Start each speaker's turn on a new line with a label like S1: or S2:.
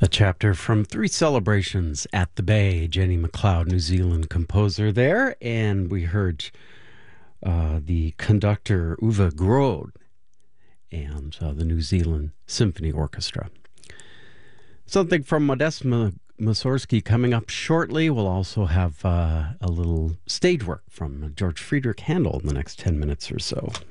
S1: A chapter from Three Celebrations at the Bay. Jenny MacLeod, New Zealand composer there. And we heard the conductor Uwe Groth and the New Zealand Symphony Orchestra. Something from Modest Mussorgsky coming up shortly. We'll also have a little stage work from George Friedrich Handel in the next 10 minutes or so.